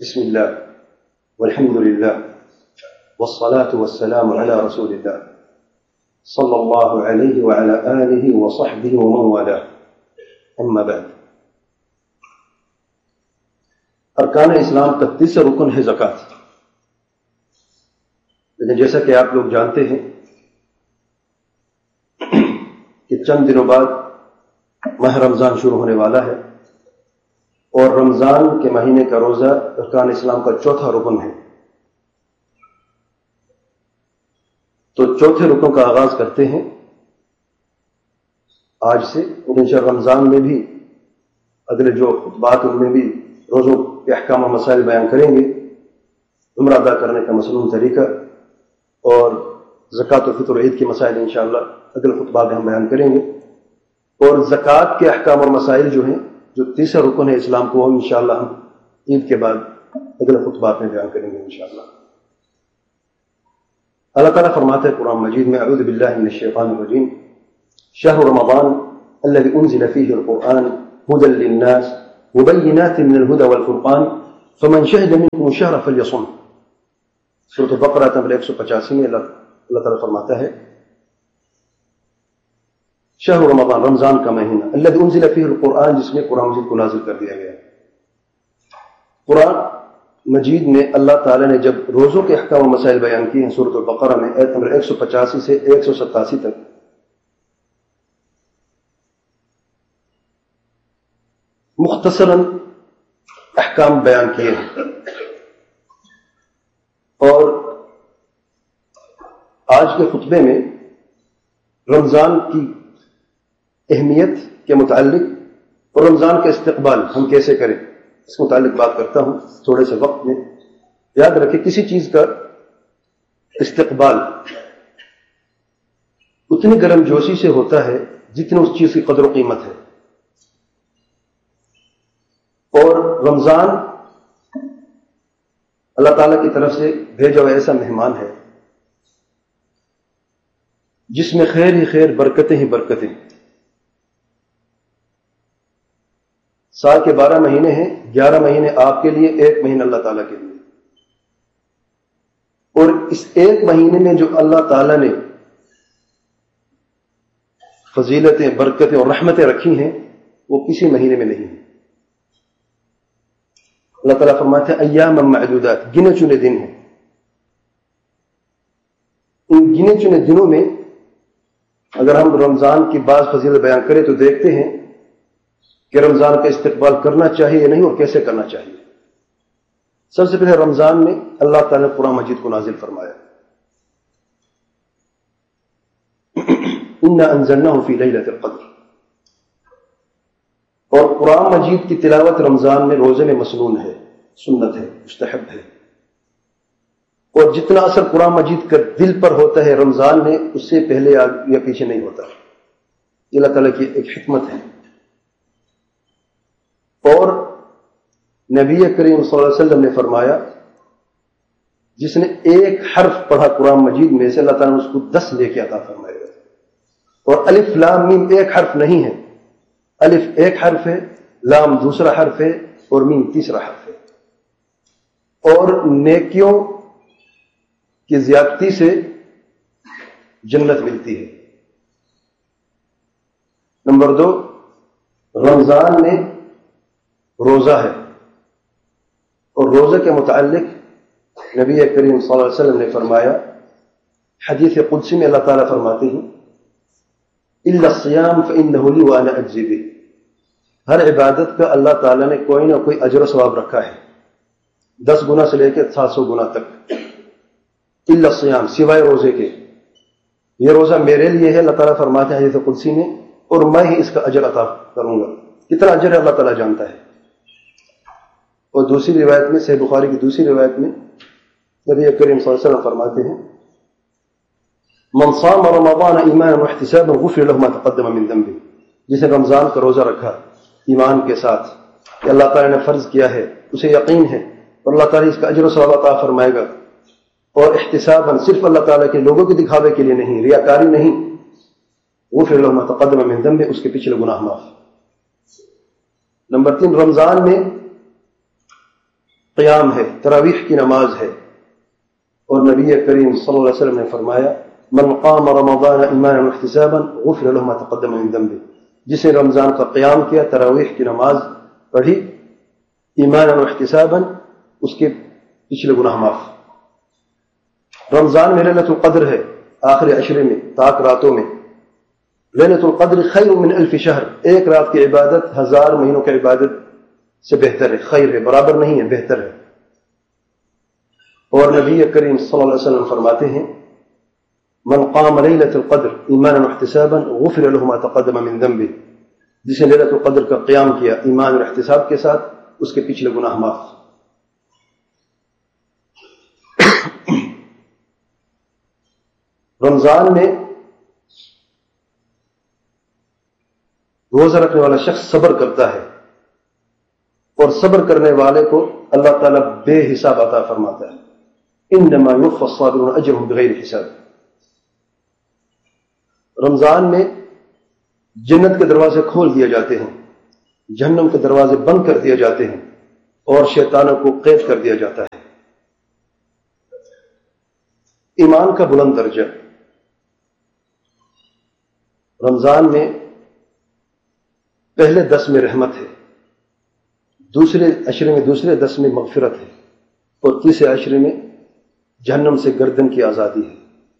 بسم الله والحمد لله والصلاة والسلام على رسول الله صلى الله عليه وعلى آله وصحبه ومن والاه أما بعد. ارکان اسلام کا تیسرا رکن ہے زکوٰۃ. لیکن جیسا کہ آپ لوگ جانتے ہیں کہ چند دنوں بعد ماہ رمضان شروع ہونے والا ہے اور رمضان کے مہینے کا روزہ ارکان اسلام کا چوتھا رکن ہے. تو چوتھے رکن کا آغاز کرتے ہیں آج سے. اور انشاءاللہ رمضان میں بھی اگلے جو خطبات ان میں بھی روزوں کے احکام و مسائل بیان کریں گے. عمرہ ادا کرنے کا مصنون طریقہ اور زکوٰۃ و فطر و عید کے مسائل انشاءاللہ اگلے خطبات میں ہم بیان کریں گے. اور زکوٰۃ کے احکام اور مسائل جو ہیں جو تیسرا رکن ہے اسلام کو، انشاءاللہ ہم عید کے بعد اگلے خطبات میں بیان کریں گے انشاءاللہ. اللہ تعالیٰ فرماتا ہے قرآن مجید میں، اعوذ باللہ من الشیطان الرجیم، شہر رمضان الذی انزل فیہ القرآن ھدی للناس وبینات من الہدی والفرقان فمن شہد منکم الشہر فلیصم. سورۃ البقرہ نمبر 185 میں اللہ تعالیٰ فرماتا ہے شہر رمضان، رمضان کا مہینہ، الذی انزل فیہ القرآن، جس میں قرآن مجید کو نازل کر دیا گیا. قرآن مجید میں اللہ تعالیٰ نے جب روزوں کے احکام و مسائل بیان کیے ہیں سورۃ البقرہ میں آیت نمبر 185 سے 187 تک، مختصراً احکام بیان کیے ہیں. اور آج کے خطبے میں رمضان کی اہمیت کے متعلق اور رمضان کا استقبال ہم کیسے کریں اس متعلق بات کرتا ہوں تھوڑے سے وقت میں. یاد رکھیں کسی چیز کا استقبال اتنی گرم جوشی سے ہوتا ہے جتنی اس چیز کی قدر و قیمت ہے. اور رمضان اللہ تعالیٰ کی طرف سے بھیجا ہوا ایسا مہمان ہے جس میں خیر ہی خیر، برکتیں ہی برکتیں. سال کے 12 مہینے ہیں، 11 مہینے آپ کے لیے، 1 مہینہ اللہ تعالیٰ کے لیے. اور اس 1 مہینے میں جو اللہ تعالیٰ نے فضیلتیں، برکتیں اور رحمتیں رکھی ہیں وہ کسی مہینے میں نہیں ہیں. اللہ تعالیٰ فرماتے ہیں ایام معدودات، گنے چنے دن ہیں. ان گنے چنے دنوں میں اگر ہم رمضان کی بعض فضیلت بیان کریں تو دیکھتے ہیں کہ رمضان کا استقبال کرنا چاہیے یا نہیں اور کیسے کرنا چاہیے. سب سے پہلے رمضان میں اللہ تعالیٰ نے قرآن مجید کو نازل فرمایا. انا انزلناہ فی لیلۃ القدر. اور قرآن مجید کی تلاوت رمضان میں روزے میں مسنون ہے، سنت ہے، مستحب ہے. اور جتنا اثر قرآن مجید کا دل پر ہوتا ہے رمضان میں، اس سے پہلے یا پیچھے نہیں ہوتا. یہ اللہ تعالیٰ کی ایک حکمت ہے. اور نبی کریم صلی اللہ علیہ وسلم نے فرمایا جس نے 1 حرف پڑھا قرآن مجید میں سے، اللہ تعالیٰ نے اس کو 10 لے کے عطا فرمائے گا. اور الف لام میم 1 حرف نہیں ہے، الف 1 حرف ہے، لام دوسرا حرف ہے اور میم تیسرا حرف ہے. اور نیکیوں کی زیادتی سے جنت ملتی ہے. نمبر 2، رمضان میں روزہ ہے. اور روزہ کے متعلق نبی کریم صلی اللہ علیہ وسلم نے فرمایا، حدیث قدسی میں اللہ تعالیٰ فرماتے ہیں الا الصیام فانہ لی وانا اجزی بہ. ہر عبادت کا اللہ تعالیٰ نے کوئی نہ کوئی اجر و ثواب رکھا ہے، 10 گنا سے لے کے 700 گنا تک. الا الصیام، سوائے روزے کے. یہ روزہ میرے لیے ہے، اللہ تعالیٰ فرماتے ہیں حدیث قدسی میں، اور میں ہی اس کا اجر عطا کروں گا. کتنا اجر ہے اللہ تعالیٰ جانتا ہے. اور دوسری روایت میں، صحیح بخاری کی دوسری روایت میں نبی کریم صلی اللہ علیہ وسلم فرماتے ہیں من صام رمضان ایمانا واحتسابا غفر له ما تقدم من ذنبه. جس نے رمضان کا روزہ رکھا ایمان کے ساتھ کہ اللہ تعالیٰ نے فرض کیا ہے، اسے یقین ہے اور اللہ تعالیٰ اس کا اجر و ثواب عطا فرمائے گا. اور احتسابا، صرف اللہ تعالیٰ کے لوگوں کے دکھاوے کے لیے نہیں، ریاکاری نہیں، غفر له ما تقدم من ذنبه، اس کے پچھلے گناہ معاف. نمبر 3، رمضان میں قیام ہے، تراویح کی نماز ہے. اور نبی کریم صلی اللہ علیہ وسلم نے فرمایا من قام رمضان ایمانا واحتسابا غفر له ما تقدم من ذنبه، جس نے رمضان کا قیام کیا، تراویح کی نماز پڑھی ایمانا واحتسابا، اس کے پچھلے گناہ معاف. رمضان میں لیلۃ القدر ہے، آخری عشرے میں، طاق راتوں میں. لیلۃ القدر خیر من الف شہر، ایک رات کی عبادت 1000 مہینوں کی عبادت سے بہتر ہے، خیر ہے، برابر نہیں ہے، بہتر ہے. اور نبی کریم صلی اللہ علیہ وسلم فرماتے ہیں من قام لیلۃ القدر ایمانا واحتسابا غفر له ما تقدم من ذنبه، جس نے لیلۃ القدر کا قیام کیا ایمان اور احتساب کے ساتھ، اس کے پچھلے گناہ معاف. رمضان میں روزہ رکھنے والا شخص صبر کرتا ہے، اور صبر کرنے والے کو اللہ تعالیٰ بے حساب عطا فرماتا ہے. انما یوفی الصابرون اجرهم بغیر حساب. رمضان میں جنت کے دروازے کھول دیے جاتے ہیں، جہنم کے دروازے بند کر دیے جاتے ہیں، اور شیطانوں کو قید کر دیا جاتا ہے. ایمان کا بلند درجہ. رمضان میں پہلے 10 میں رحمت ہے، دوسرے عشرے میں، دوسرے 10 میں مغفرت ہے، اور تیسرے عشرے میں جہنم سے گردن کی آزادی ہے.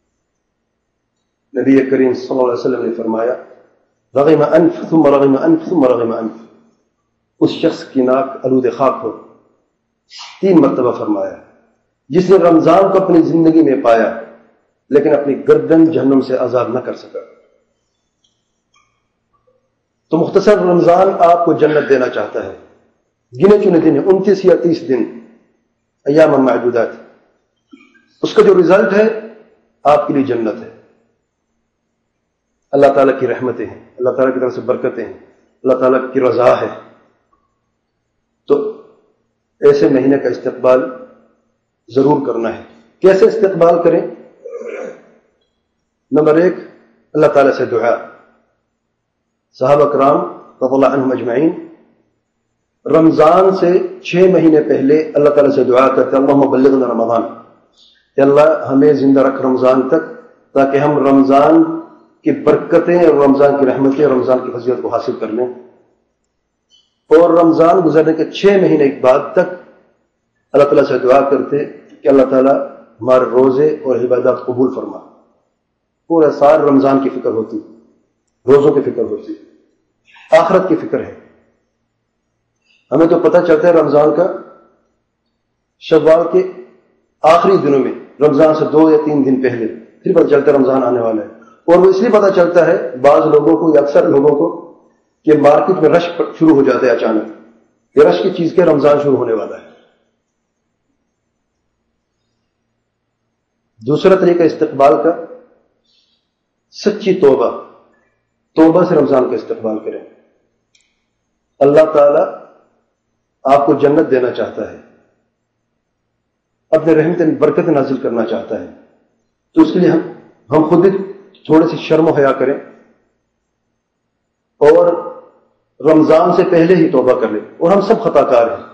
نبی کریم صلی اللہ علیہ وسلم نے فرمایا رغم انف ثم رغم انف ثم رغم انف، اس شخص کی ناک آلود خاک ہو. 3 مرتبہ فرمایا. جس نے رمضان کو اپنی زندگی میں پایا لیکن اپنی گردن جہنم سے آزاد نہ کر سکا. تو مختصر رمضان آپ کو جنت دینا چاہتا ہے. گنے چنے دن 29 یا 30 دن، ایام معدودات. اس کا جو رزلٹ ہے آپ کے لیے جنت ہے. اللہ تعالیٰ کی رحمتیں ہیں، اللہ تعالیٰ کی طرف سے برکتیں ہیں، اللہ تعالیٰ کی رضا ہے. تو ایسے مہینے کا استقبال ضرور کرنا ہے. کیسے استقبال کریں؟ نمبر 1، اللہ تعالیٰ سے دعا. صحابہ کرام رضی اللہ عنہم اجمعین رمضان سے 6 مہینے پہلے اللہ تعالیٰ سے دعا کرتے اللہم بلغنا رمضان، کہ اللہ ہمیں زندہ رکھ رمضان تک، تاکہ ہم رمضان کی برکتیں اور رمضان کی رحمتیں اور رمضان کی فضیلت کو حاصل کر لیں. اور رمضان گزرنے کے 6 مہینے بعد تک اللہ تعالیٰ سے دعا کرتے کہ اللہ تعالیٰ ہمارے روزے اور عبادات قبول فرما. پورا سال رمضان کی فکر ہوتی، روزوں کی فکر ہوتی، آخرت کی فکر ہے. ہمیں تو پتہ چلتا ہے رمضان کا شوال کے آخری دنوں میں، رمضان سے 2 یا 3 دن پہلے پھر پتہ چلتا ہے رمضان آنے والا ہے. اور وہ اس لیے پتہ چلتا ہے بعض لوگوں کو یا اکثر لوگوں کو کہ مارکیٹ میں رش شروع ہو جاتا ہے اچانک، یہ رش کی چیز کے رمضان شروع ہونے والا ہے. دوسرا طریقہ استقبال کا سچی توبہ سے رمضان کا استقبال کریں. اللہ تعالیٰ آپ کو جنت دینا چاہتا ہے، اپنے رحمت برکت نازل کرنا چاہتا ہے. تو اس کے لیے ہم خود بھی تھوڑی سی شرم و حیا کریں اور رمضان سے پہلے ہی توبہ کر لیں. اور ہم سب خطا کار ہیں.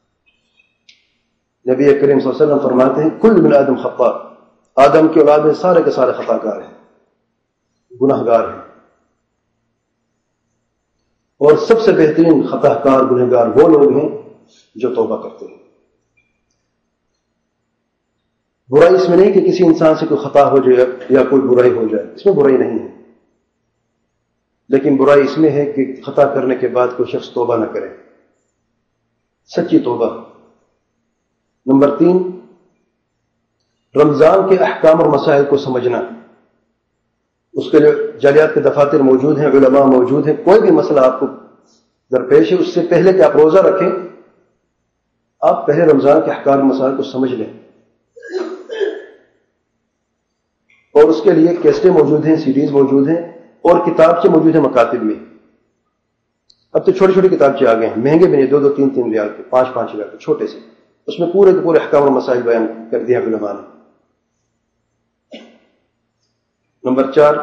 نبی کریم صلی اللہ علیہ وسلم فرماتے ہیں کل ابن آدم خطا، آدم کے اولاد میں سارے کے سارے خطا کار ہیں، گناہ گار ہیں. اور سب سے بہترین خطا کار گناہ گار وہ لوگ ہیں جو توبہ کرتے ہیں. برائی اس میں نہیں کہ کسی انسان سے کوئی خطا ہو جائے یا کوئی برائی ہو جائے، اس میں برائی نہیں ہے. لیکن برائی اس میں ہے کہ خطا کرنے کے بعد کوئی شخص توبہ نہ کرے، سچی توبہ. نمبر 3، رمضان کے احکام اور مسائل کو سمجھنا. اس کے لیے جالیات کے دفاتر موجود ہیں، علماء موجود ہیں. کوئی بھی مسئلہ آپ کو درپیش ہے، اس سے پہلے کہ آپ روزہ رکھیں، آپ پہلے رمضان کے احکام اور مسائل کو سمجھ لیں. اور اس کے لیے کیسٹیں موجود ہیں، سیڈیز موجود ہیں، اور کتابچے موجود ہیں مکاتب میں. اب تو چھوٹی چھوٹی کتابچے آ گئے ہیں، مہنگے بھی نہیں، 2-2 3-3 ریال کے، 5-5 ریال کے، چھوٹے سے. اس میں پورے کے پورے احکام اور مسائل بیان کر دیا علماء نے. نمبر 4،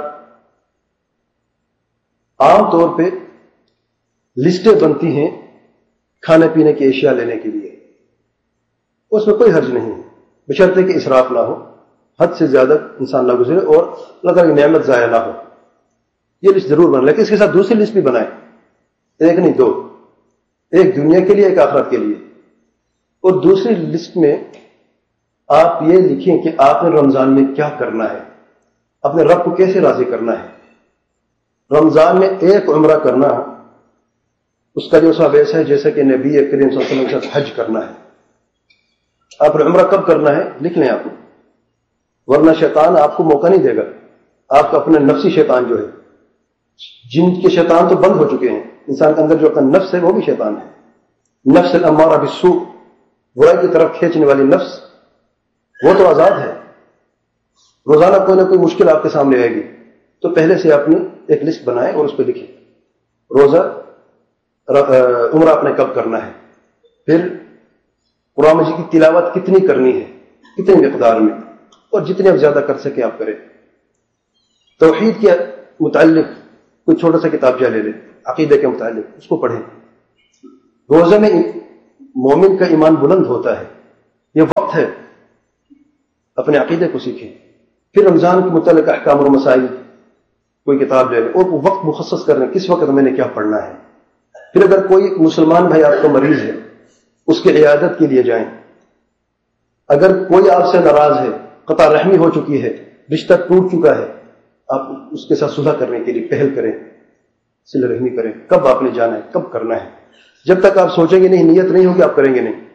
عام طور پہ لسٹیں بنتی ہیں کھانے پینے کی اشیاء لینے کے لیے. اس میں کوئی حرج نہیں ہے، بشرطے کہ اسراف نہ ہو، حد سے زیادہ انسان نہ گزرے اور اللہ تعالیٰ کی نعمت ضائع نہ ہو. یہ لسٹ ضرور بنا، لیکن اس کے ساتھ دوسری لسٹ بھی بنائیں، ایک نہیں دو، ایک دنیا کے لیے، ایک آخرت کے لیے. اور دوسری لسٹ میں آپ یہ لکھیں کہ آپ نے رمضان میں کیا کرنا ہے، اپنے رب کو کیسے راضی کرنا ہے. رمضان میں ایک عمرہ کرنا، اس کا جو ثواب ایسا ہے جیسے کہ نبی کریم صلی اللہ علیہ وسلم کے ساتھ حج کرنا ہے. آپ نے عمرہ کب کرنا ہے لکھ لیں آپ کو، ورنہ شیطان آپ کو موقع نہیں دے گا. آپ کا اپنا نفسی شیطان جو ہے، جن کے شیطان تو بند ہو چکے ہیں، انسان کے اندر جو اپنا نفس ہے وہ بھی شیطان ہے. نفس الامارہ بالسوء، برائی کی طرف کھینچنے والی نفس، وہ تو آزاد ہے. روزانہ کوئی نہ کوئی مشکل آپ کے سامنے آئے گی، تو پہلے سے اپنی ایک لسٹ بنائیں اور اس پہ لکھیں روزہ عمرہ آپ نے کب کرنا ہے، پھر قرآن مجید کی تلاوت کتنی کرنی ہے، کتنی مقدار میں، اور جتنے آپ زیادہ کر سکیں آپ کریں. توحید کے متعلق کوئی چھوٹا سا کتاب لے لیں، عقیدے کے متعلق اس کو پڑھیں. روزے میں مومن کا ایمان بلند ہوتا ہے، یہ وقت ہے اپنے عقیدے کو سیکھیں. پھر رمضان کے متعلق احکام اور مسائل کوئی کتاب لے لیں اور وہ وقت مخصص کر لیں، کس وقت میں نے کیا پڑھنا ہے. پھر اگر کوئی مسلمان بھائی آپ کا مریض ہے، اس کی عیادت کے لیے جائیں. اگر کوئی آپ سے ناراض ہے، قطع رحمی ہو چکی ہے، رشتہ ٹوٹ چکا ہے، آپ اس کے ساتھ صلح کرنے کے لیے پہل کریں، صلہ رحمی کریں. کب آپ نے جانا ہے، کب کرنا ہے. جب تک آپ سوچیں گے نہیں، نیت نہیں ہوگی، آپ کریں گے نہیں.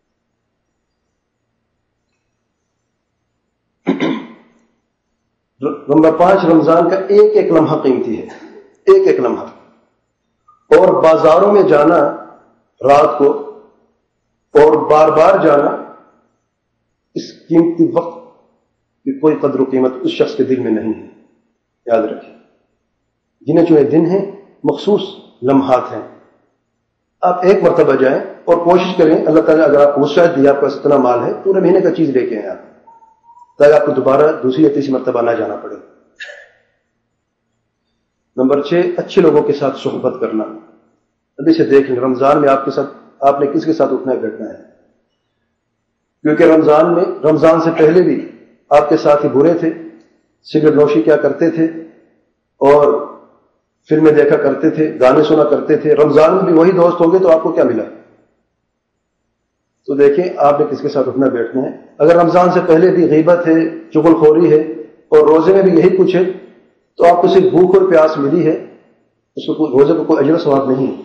نمبر 5، رمضان کا ایک ایک لمحہ قیمتی ہے، ایک ایک لمحہ. اور بازاروں میں جانا رات کو اور بار بار جانا، اس قیمتی وقت کی کوئی قدر و قیمت اس شخص کے دل میں نہیں ہے. یاد رکھیں، گنے چنے دن ہیں، مخصوص لمحات ہیں. آپ ایک مرتبہ جائیں اور کوشش کریں، اللہ تعالیٰ اگر آپ کو وسعت دی، آپ کا اتنا مال ہے، پورے مہینے کا چیز لے کے آئیں آپ، تاکہ آپ کو دوبارہ دوسری یا تیسری مرتبہ نہ جانا پڑے. نمبر 6، اچھے لوگوں کے ساتھ صحبت کرنا. ابھی سے دیکھ لیں رمضان میں آپ نے کس کے ساتھ اٹھنا بیٹھنا ہے، کیونکہ رمضان سے پہلے بھی آپ کے ساتھ ہی برے تھے، سگریٹ نوشی کیا کرتے تھے اور فلمیں دیکھا کرتے تھے، گانے سنا کرتے تھے. رمضان میں بھی وہی دوست ہوں گے تو آپ کو کیا ملا. تو دیکھیں آپ نے کس کے ساتھ اٹھنا بیٹھنا ہے. اگر رمضان سے پہلے بھی غیبت ہے، چغل خوری ہے، اور روزے میں بھی یہی کچھ ہے، تو آپ کو صرف بھوک اور پیاس ملی ہے، اس کو روزے کو کوئی اجر و ثواب نہیں ہے.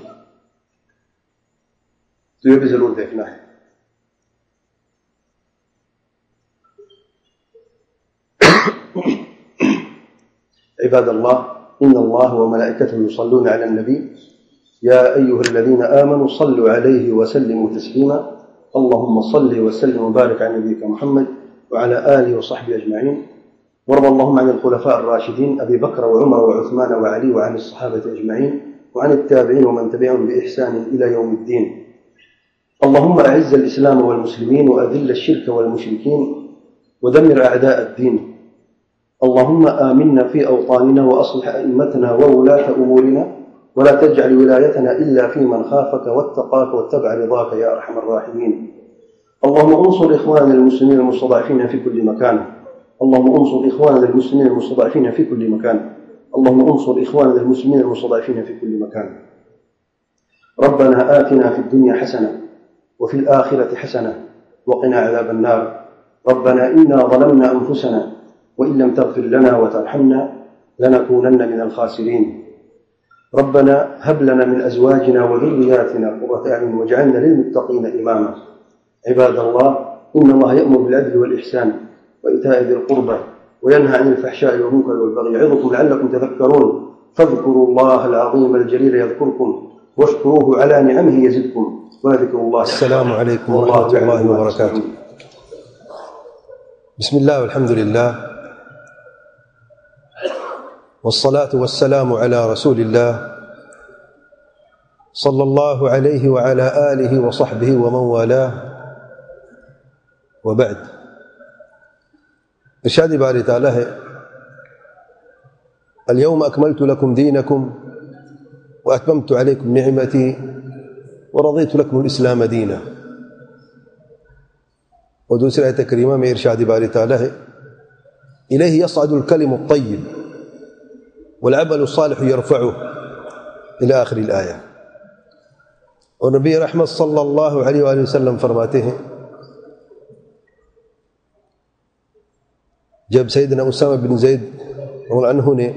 تو یہ بھی ضرور دیکھنا ہے. عباد اللہ، ان اللہ وملائکته يصلون على النبي يا ايها الذين امنوا صلوا عليه وسلموا تسليما. اللهم صل وسلم وبارك على نبيك محمد وعلى اله وصحبه اجمعين. وارض اللهم عن الخلفاء الراشدين ابي بكر وعمر وعثمان وعلي وعن الصحابه اجمعين وعن التابعين ومن تبعهم باحسان الى يوم الدين. اللهم اعز الاسلام والمسلمين واذل الشرك والمشركين ودمر اعداء الدين. اللهم آمنا في أوطاننا وأصلح أئمتنا وولاة أمورنا ولا تجعل ولايتنا إلا في من خافك واتقاك واتبع رضاك يا أرحم الراحمين. اللهم انصر إخواننا المسلمين المستضعفين في كل مكان. اللهم انصر إخواننا المسلمين المستضعفين في كل مكان. اللهم انصر إخواننا المسلمين المستضعفين في كل مكان. ربنا آتنا في الدنيا حسنة وفي الآخرة حسنة وقنا عذاب النار. ربنا إنا ظلمنا أنفسنا وإن لم تغفر لنا وترحمنا لنكونن من الخاسرين. ربنا هب لنا من أزواجنا وذرياتنا قرة أعين واجعلنا للمتقين إماما. عباد الله، إن الله يأمر بالعدل والإحسان وإيتاء ذي القربى وينهى عن الفحشاء والمنكر والبغي يعظكم لعلكم تذكرون. فاذكروا الله العظيم الجليل يذكركم واشكروه على نعمه يزدكم وذكر الله. السلام عليكم ورحمة الله وبركاته. بسم الله والحمد لله والصلاة والسلام على رسول الله صلى الله عليه وعلى آله وصحبه ومن والاه وبعد. ارشاد باری تعالی ہے: اليوم أكملت لكم دينكم وأتممت عليكم نعمتي ورضيت لكم الإسلام دينا. اور دوسری آیت کریمہ میں ارشاد باری تعالیٰ ہے الیہ یصعد الکلم الطیب والعمل الصالح یرفعہ الی آخر الآیہ۔ اور نبی رحمت صلی اللہ علیہ وآلہ وسلم فرماتے ہیں جب سیدنا اسامہ بن زید رضی اللہ عنہ نے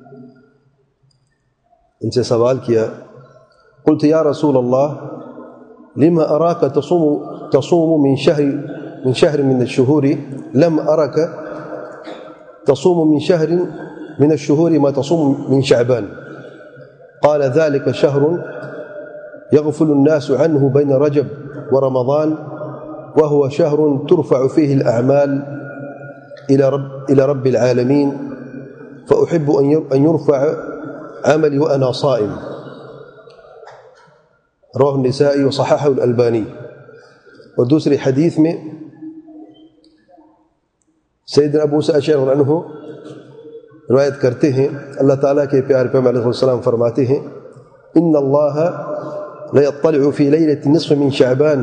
ان سے سوال کیا قلت یا رسول اللہ لما اراک تصوم من شهر من الشهور لم أرك تصوم من شهر من الشهور ما تصوم من شعبان قال ذلك شهر يغفل الناس عنه بين رجب ورمضان وهو شهر ترفع فيه الأعمال إلى رب العالمين فأحب أن يرفع عملي وأنا صائم رواه النسائي وصححه الألباني۔ اور دوسری حدیث میں سیدنا ابو موسیٰ اشعری رضی اللہ عنہ روایت کرتے ہیں اللہ تعالیٰ کے پیارے پیغمبر علیہ السلام فرماتے ہیں ان اللہ لیطلع فی لیلۃ النصف من شعبان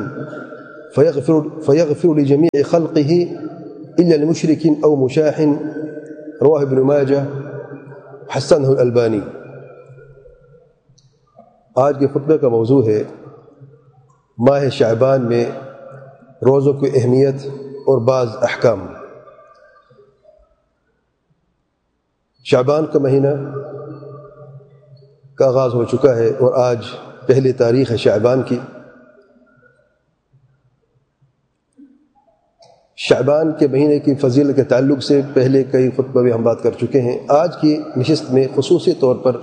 فیغفر لجمیع خلقہ الا لمشرک او مشاح رواہ ابن ماجہ حسنہ الالبانی۔ آج کے خطبے کا موضوع ہے ماہ شعبان میں روزوں کی اہمیت اور بعض احکام۔ شعبان کا مہینہ کا آغاز ہو چکا ہے اور آج پہلی تاریخ ہے شعبان کی۔ شعبان کے مہینے کی فضیلت کے تعلق سے پہلے کئی خطبہ بھی ہم بات کر چکے ہیں۔ آج کی نشست میں خصوصی طور پر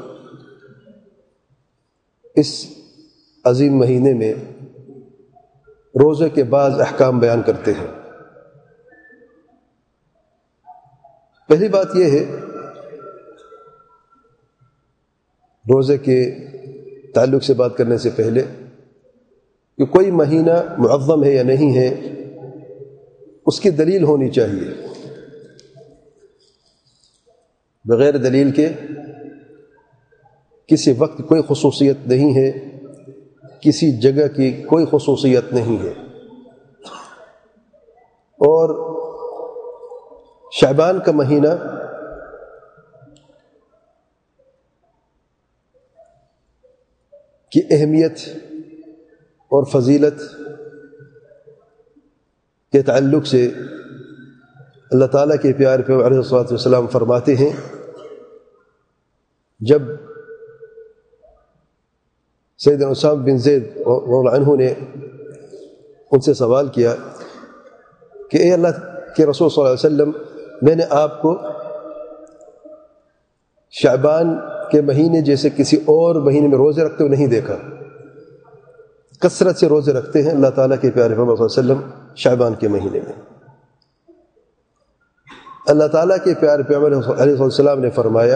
اس عظیم مہینے میں روزے کے بعض احکام بیان کرتے ہیں۔ پہلی بات یہ ہے روزے کے تعلق سے بات کرنے سے پہلے کہ کوئی مہینہ معظم ہے یا نہیں ہے اس کی دلیل ہونی چاہیے۔ بغیر دلیل کے کسی وقت کوئی خصوصیت نہیں ہے، کسی جگہ کی کوئی خصوصیت نہیں ہے۔ اور شعبان کا مہینہ کی اہمیت اور فضیلت کے تعلق سے اللہ تعالیٰ کے پیارے پیغمبر علیہ الصلوۃ والسلام فرماتے ہیں جب سیدنا اسامہ بن زید رضی اللہ عنہ نے ان سے سوال کیا کہ اے اللہ کے رسول صلی اللہ علیہ وسلم میں نے آپ کو شعبان کے مہینے جیسے کسی اور مہینے میں روزے رکھتے ہوئے نہیں دیکھا، کثرت سے روزے رکھتے ہیں اللہ تعالیٰ کے پیارے پیغمبر صلی اللہ علیہ وسلم شعبان کے مہینے میں۔ اللہ تعالیٰ کے پیارے پیغمبر علیہ السلام نے فرمایا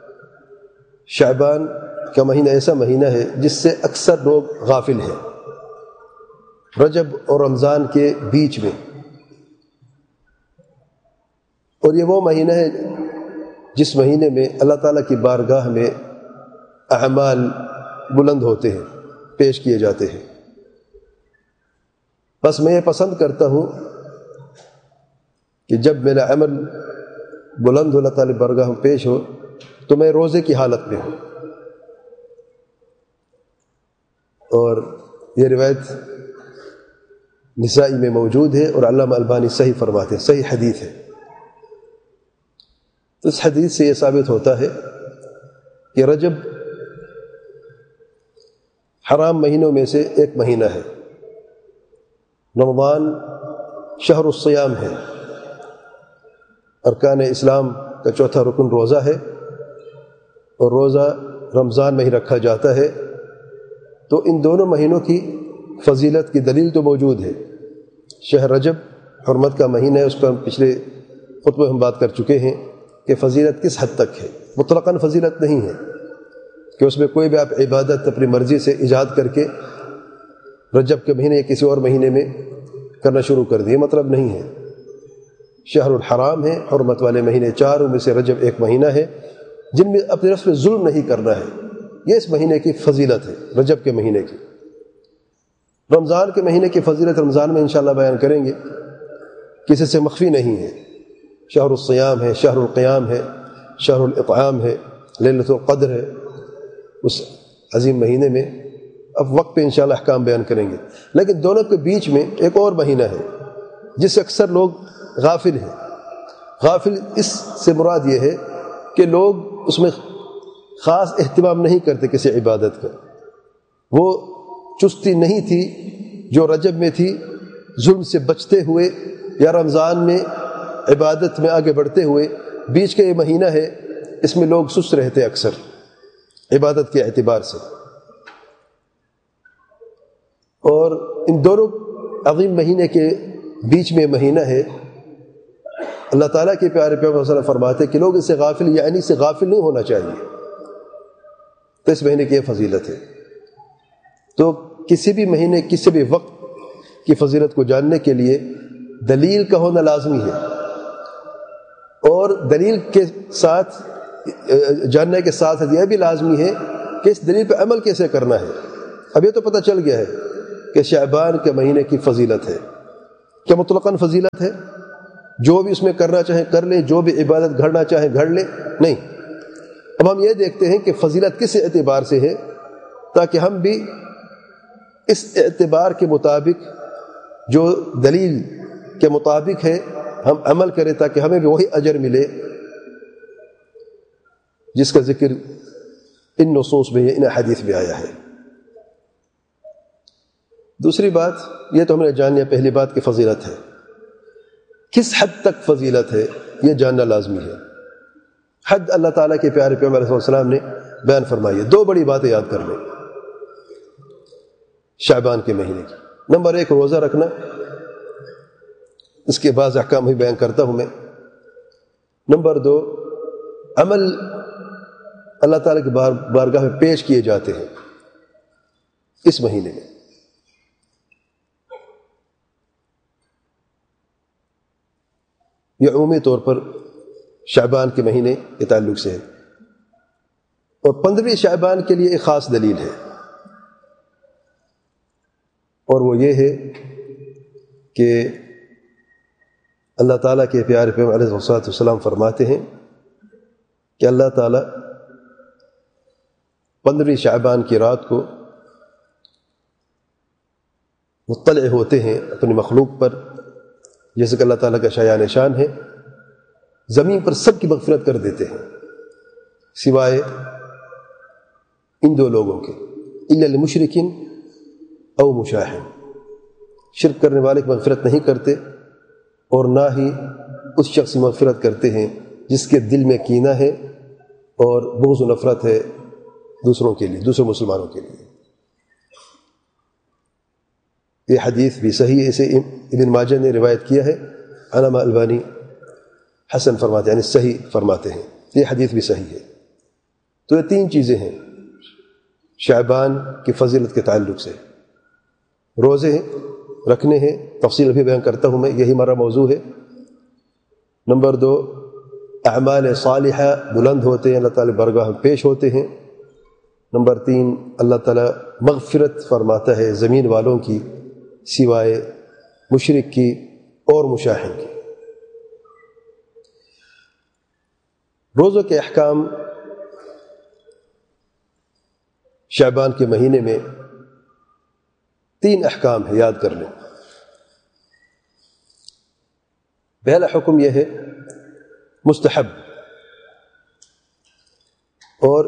شعبان کا مہینہ ایسا مہینہ ہے جس سے اکثر لوگ غافل ہیں، رجب اور رمضان کے بیچ میں، اور یہ وہ مہینہ ہے جس مہینے میں اللہ تعالیٰ کی بارگاہ میں اعمال بلند ہوتے ہیں، پیش کیے جاتے ہیں۔ بس میں یہ پسند کرتا ہوں کہ جب میرا عمل بلند ہو، اللہ تعالیٰ بارگاہ میں پیش ہو، تو میں روزے کی حالت میں ہوں۔ اور یہ روایت نسائی میں موجود ہے اور علامہ البانی صحیح فرماتے ہیں، صحیح حدیث ہے۔ تو اس حدیث سے یہ ثابت ہوتا ہے کہ رجب حرام مہینوں میں سے ایک مہینہ ہے، رمضان شہر الصیام ہے، ارکان اسلام کا چوتھا رکن روزہ ہے، اور روزہ رمضان میں ہی رکھا جاتا ہے۔ تو ان دونوں مہینوں کی فضیلت کی دلیل تو موجود ہے۔ شہر رجب حرمت کا مہینہ ہے، اس پر پچھلے خطبے ہم بات کر چکے ہیں کہ فضیلت کس حد تک ہے۔ مطلقاً فضیلت نہیں ہے کہ اس میں کوئی بھی آپ عبادت اپنی مرضی سے ایجاد کر کے رجب کے مہینے یا کسی اور مہینے میں کرنا شروع کر دیے، مطلب نہیں ہے۔ شہر الحرام ہے، حرمت والے مہینے چاروں میں سے رجب ایک مہینہ ہے جن میں اپنے نفس پہ ظلم نہیں کرنا ہے، یہ اس مہینے کی فضیلت ہے، رجب کے مہینے کی۔ رمضان کے مہینے کی فضیلت رمضان میں انشاءاللہ بیان کریں گے، کسی سے مخفی نہیں ہے. شہر الصیام ہے، شہر القیام ہے، شہر الاطعام ہے، لیلۃ القدر ہے. اس عظیم مہینے میں اب وقت پہ انشاءاللہ احکام بیان کریں گے. لیکن دونوں کے بیچ میں ایک اور مہینہ ہے جس سے اکثر لوگ غافل ہیں. غافل اس سے مراد یہ ہے کہ لوگ اس میں خاص اہتمام نہیں کرتے کسی عبادت کا. وہ چستی نہیں تھی جو رجب میں تھی ظلم سے بچتے ہوئے یا رمضان میں عبادت میں آگے بڑھتے ہوئے. بیچ کا یہ مہینہ ہے، اس میں لوگ سست رہتے اکثر عبادت کے اعتبار سے. اور ان دونوں عظیم مہینے کے بیچ میں مہینہ ہے. اللہ تعالیٰ کے پیارے پیغمبر صلی اللہ علیہ وسلم فرماتے ہیں کہ لوگ اس سے غافل یعنی سے غافل نہیں ہونا چاہیے. تو اس مہینے کی یہ فضیلت ہے. تو کسی بھی مہینے کسی بھی وقت کی فضیلت کو جاننے کے لیے دلیل کا ہونا لازمی ہے، اور دلیل کے ساتھ جاننے کے ساتھ یہ بھی لازمی ہے کہ اس دلیل پہ عمل کیسے کرنا ہے. اب یہ تو پتہ چل گیا ہے کہ شعبان کے مہینے کی فضیلت ہے. کیا مطلقاً فضیلت ہے؟ جو بھی اس میں کرنا چاہیں کر لیں، جو بھی عبادت گھڑنا چاہیں گھڑ لیں؟ نہیں. اب ہم یہ دیکھتے ہیں کہ فضیلت کس اعتبار سے ہے، تاکہ ہم بھی اس اعتبار کے مطابق جو دلیل کے مطابق ہے ہم عمل کریں، تاکہ ہمیں بھی وہی اجر ملے جس کا ذکر ان نصوص میں ان حدیث میں آیا ہے. دوسری بات یہ تو ہم نے جان لیا، پہلی بات کی فضیلت ہے. کس حد تک فضیلت ہے یہ جاننا لازمی ہے. حد اللہ تعالیٰ کے پیارے پیغمبر علیہ السلام نے بیان فرمائی ہے. دو بڑی باتیں یاد کر لیں شعبان کے مہینے کی. نمبر 1 روزہ رکھنا، اس کے بعض احکام بھی بیان کرتا ہوں میں. نمبر 2 عمل اللہ تعالیٰ کی بارگاہ میں پیش کیے جاتے ہیں اس مہینے میں. یہ عمومی طور پر شعبان کے مہینے کے تعلق سے ہے. اور 15 شعبان کے لیے ایک خاص دلیل ہے، اور وہ یہ ہے کہ اللہ تعالیٰ کے پیارے پیغمبر علیہ السلام فرماتے ہیں کہ اللہ تعالیٰ 15 شعبان کی رات کو مطلع ہوتے ہیں اپنی مخلوق پر، جیسے کہ اللہ تعالیٰ کا شایان شان ہے. زمین پر سب کی مغفرت کر دیتے ہیں سوائے ان 2 لوگوں کے، الا للمشرکین او مشاہن. شرک کرنے والے کی مغفرت نہیں کرتے، اور نہ ہی اس شخص کی مغفرت کرتے ہیں جس کے دل میں کینہ ہے اور بغض و نفرت ہے دوسروں کے لیے، دوسرے مسلمانوں کے لیے. یہ حدیث بھی صحیح ہے، اسے ابن ماجہ نے روایت کیا ہے. علامہ البانی حسن فرماتے ہیں، یعنی صحیح فرماتے ہیں. یہ حدیث بھی صحیح ہے. تو یہ 3 چیزیں ہیں شعبان کی فضیلت کے تعلق سے. روزے رکھنے ہیں، تفصیل بھی بیان کرتا ہوں میں، یہی ہمارا موضوع ہے. نمبر 2 اعمال صالحہ بلند ہوتے ہیں، اللہ تعالیٰ برگاہ میں پیش ہوتے ہیں. نمبر 3 اللہ تعالیٰ مغفرت فرماتا ہے زمین والوں کی سوائے مشرک کی اور مشاہن کی. روزوں کے احکام شعبان کے مہینے میں 3 احکام ہے، یاد کر لیں. پہلا حکم یہ ہے مستحب، اور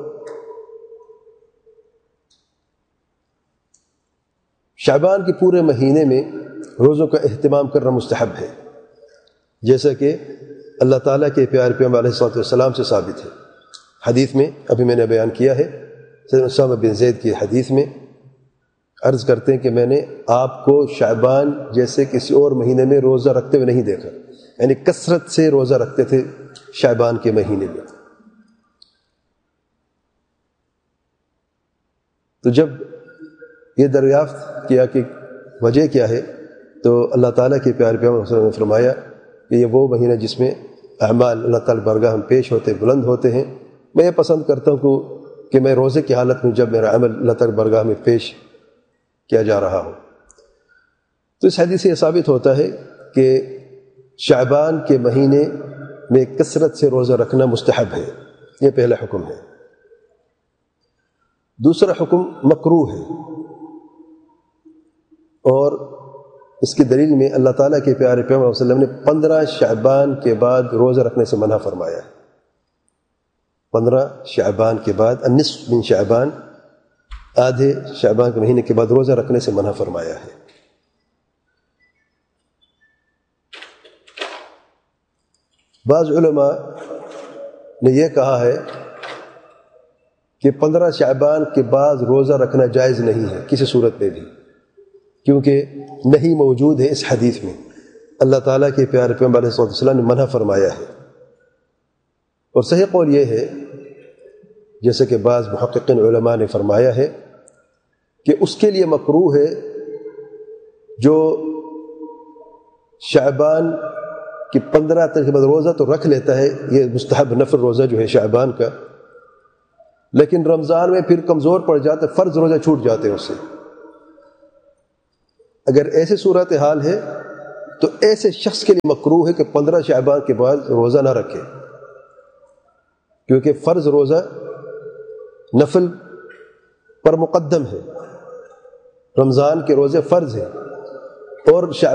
شعبان کے پورے مہینے میں روزوں کا اہتمام کرنا مستحب ہے، جیسا کہ اللہ تعالیٰ کے پیارے پیغمبر علیہ السلام سے ثابت ہے. حدیث میں ابھی میں نے بیان کیا ہے، سیدنا اسامہ بن زید کی حدیث میں عرض کرتے ہیں کہ میں نے آپ کو شعبان جیسے کسی اور مہینے میں روزہ رکھتے ہوئے نہیں دیکھا، یعنی کثرت سے روزہ رکھتے تھے شعبان کے مہینے میں. تو جب یہ دریافت کیا کہ وجہ کیا ہے، تو اللہ تعالیٰ کے پیارے پیغمبر صلی اللہ علیہ وسلم نے فرمایا کہ یہ وہ مہینہ جس میں اعمال اللہ تعالیٰ برگاہ میں پیش ہوتے بلند ہوتے ہیں. میں یہ پسند کرتا ہوں کہ میں روزے کی حالت میں جب میرا عمل اللہ تعالیٰ برگاہ میں پیش کیا جا رہا ہو. تو اس حدیث سے یہ ثابت ہوتا ہے کہ شعبان کے مہینے میں کثرت سے روزہ رکھنا مستحب ہے، یہ پہلا حکم ہے۔ دوسرا حکم مکروہ ہے، اور اس کی دلیل میں اللہ تعالیٰ کے پیارے پیغمبر صلی اللہ علیہ وسلم نے 15 شعبان کے بعد روزہ رکھنے سے منع فرمایا ہے۔ 15 شعبان کے بعد، النصف من شعبان، آدھے شعبان کے مہینے کے بعد روزہ رکھنے سے منع فرمایا ہے۔ بعض علماء نے یہ کہا ہے کہ 15 شعبان کے بعد روزہ رکھنا جائز نہیں ہے کسی صورت میں بھی، کیونکہ نہیں موجود ہے اس حدیث میں، اللہ تعالیٰ کے پیارے پیغمبر علیہ السلام نے منع فرمایا ہے۔ اور صحیح قول یہ ہے، جیسے کہ بعض محققین علماء نے فرمایا ہے، کہ اس کے لیے مکروہ ہے جو شعبان کی 15 تاریخ کے بعد روزہ تو رکھ لیتا ہے، یہ مستحب نفل روزہ جو ہے شعبان کا، لیکن رمضان میں پھر کمزور پڑ جاتا ہے، فرض روزہ چھوٹ جاتے ہیں اس سے۔ اگر ایسی صورتحال ہے تو ایسے شخص کے لیے مکروہ ہے کہ 15 شعبان کے بعد روزہ نہ رکھے، کیونکہ فرض روزہ نفل پر مقدم ہے، رمضان کے روزے فرض ہیں، اور